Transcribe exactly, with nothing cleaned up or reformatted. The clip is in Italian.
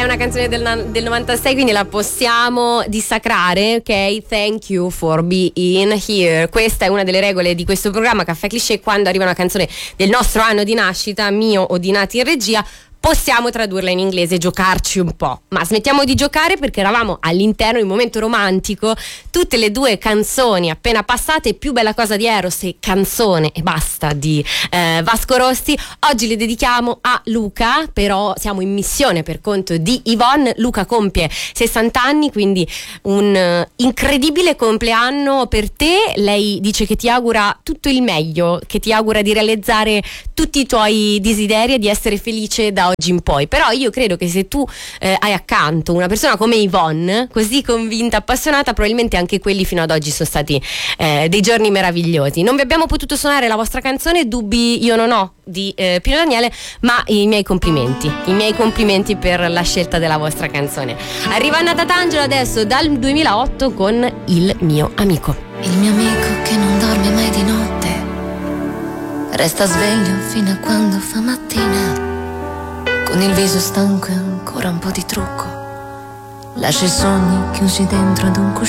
una canzone del, del novantasei, quindi la possiamo dissacrare, ok? Thank you for being here. Questa è una delle regole di questo programma Caffè Cliché: quando arriva una canzone del nostro anno di nascita, mio o di Nati in regia, possiamo tradurla in inglese e giocarci un po'. Ma smettiamo di giocare, perché eravamo all'interno di un momento romantico, tutte le due canzoni appena passate, Più bella cosa di Eros e Canzone e basta di eh, Vasco Rossi. Oggi le dedichiamo a Luca, però siamo in missione per conto di Yvonne. Luca compie sessanta anni, quindi un uh, incredibile compleanno per te. Lei dice che ti augura tutto il meglio, che ti augura di realizzare tutti i tuoi desideri e di essere felice da oggi in poi. Però io credo che se tu eh, hai accanto una persona come Yvonne, così convinta, appassionata, probabilmente anche quelli fino ad oggi sono stati eh, dei giorni meravigliosi. Non vi abbiamo potuto suonare la vostra canzone, dubbi io non ho, di eh, Pino Daniele, ma i miei complimenti i miei complimenti per la scelta della vostra canzone. Arriva Anna Tatangelo adesso dal duemilaotto con Il mio amico. Il mio amico che non dorme mai di notte, resta sveglio fino a quando fa mattina, con il viso stanco e ancora un po' di trucco, lascia i sogni chiusi dentro ad un cuscino.